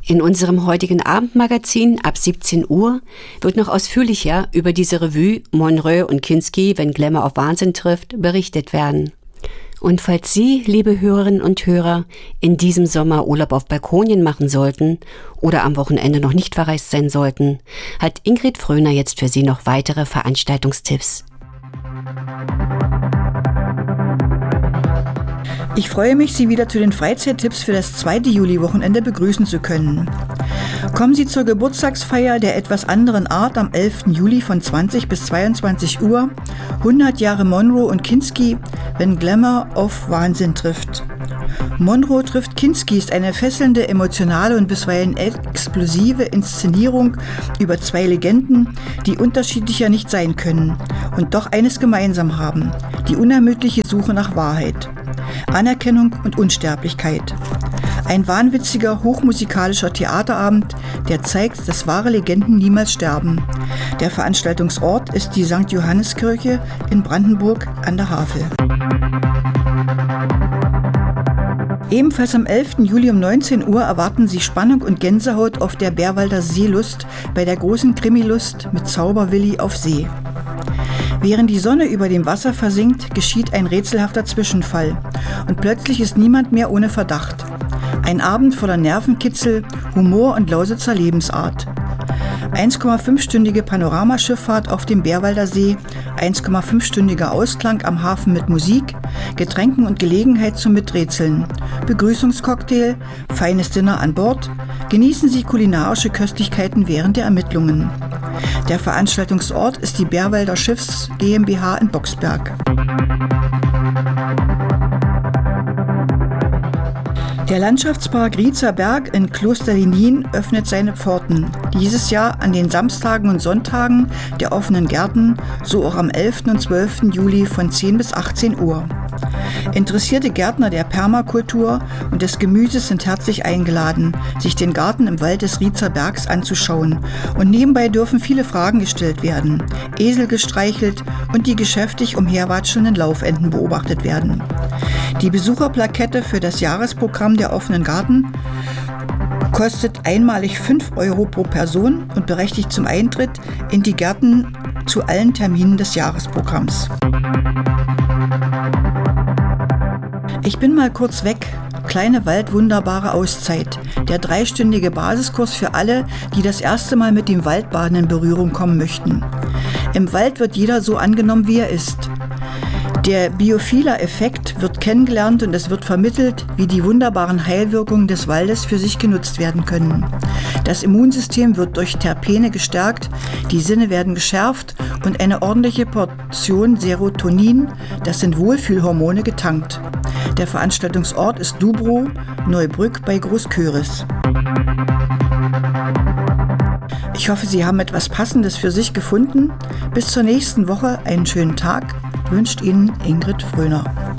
In unserem heutigen Abendmagazin ab 17 Uhr wird noch ausführlicher über diese Revue Monroe und Kinski, wenn Glamour auf Wahnsinn trifft, berichtet werden. Und falls Sie, liebe Hörerinnen und Hörer, in diesem Sommer Urlaub auf Balkonien machen sollten oder am Wochenende noch nicht verreist sein sollten, hat Ingrid Fröhner jetzt für Sie noch weitere Veranstaltungstipps. Ich freue mich, Sie wieder zu den Freizeittipps für das 2. Juli-Wochenende begrüßen zu können. Kommen Sie zur Geburtstagsfeier der etwas anderen Art am 11. Juli von 20 bis 22 Uhr, 100 Jahre Monroe und Kinski, wenn Glamour auf Wahnsinn trifft. Monroe trifft Kinski ist eine fesselnde, emotionale und bisweilen explosive Inszenierung über zwei Legenden, die unterschiedlicher nicht sein können und doch eines gemeinsam haben: die unermüdliche Suche nach Wahrheit, Anerkennung und Unsterblichkeit. Ein wahnwitziger, hochmusikalischer Theaterabend, der zeigt, dass wahre Legenden niemals sterben. Der Veranstaltungsort ist die St. Johanneskirche in Brandenburg an der Havel. Ebenfalls am 11. Juli um 19 Uhr erwarten Sie Spannung und Gänsehaut auf der Bärwalder Seelust bei der großen Krimilust mit Zauberwilli auf See. Während die Sonne über dem Wasser versinkt, geschieht ein rätselhafter Zwischenfall und plötzlich ist niemand mehr ohne Verdacht. Ein Abend voller Nervenkitzel, Humor und Lausitzer Lebensart. 1,5-stündige Panoramaschifffahrt auf dem Bärwalder See, 1,5-stündiger Ausklang am Hafen mit Musik, Getränken und Gelegenheit zum Miträtseln, Begrüßungscocktail, feines Dinner an Bord, genießen Sie kulinarische Köstlichkeiten während der Ermittlungen. Der Veranstaltungsort ist die Bärwalder Schiffs GmbH in Boxberg. Der Landschaftspark Rietzer Berg in Klosterlinien öffnet seine Pforten. Dieses Jahr an den Samstagen und Sonntagen der offenen Gärten, so auch am 11. und 12. Juli von 10 bis 18 Uhr. Interessierte Gärtner der Permakultur und des Gemüses sind herzlich eingeladen, sich den Garten im Wald des Rietzer Bergs anzuschauen. Und nebenbei dürfen viele Fragen gestellt werden, Esel gestreichelt und die geschäftig umherwatschelnden Laufenten beobachtet werden. Die Besucherplakette für das Jahresprogramm der offenen Garten kostet einmalig 5 € pro Person und berechtigt zum Eintritt in die Gärten zu allen Terminen des Jahresprogramms. Ich bin mal kurz weg. Kleine Waldwunderbare Auszeit. Der 3-stündige Basiskurs für alle, die das erste Mal mit dem Waldbaden in Berührung kommen möchten. Im Wald wird jeder so angenommen, wie er ist. Der Biophilia-Effekt wird kennengelernt und es wird vermittelt, wie die wunderbaren Heilwirkungen des Waldes für sich genutzt werden können. Das Immunsystem wird durch Terpene gestärkt, die Sinne werden geschärft und eine ordentliche Portion Serotonin, das sind Wohlfühlhormone, getankt. Der Veranstaltungsort ist Dubrow, Neubrück bei Großköris. Ich hoffe, Sie haben etwas Passendes für sich gefunden. Bis zur nächsten Woche einen schönen Tag, wünscht Ihnen Ingrid Fröhner.